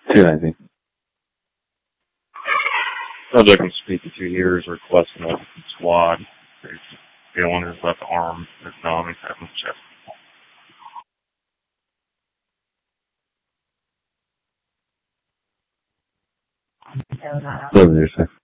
290. Subject was 52 years, requesting a squad. There's feeling his left arm. His numb. He's having chest. 11 years, sir.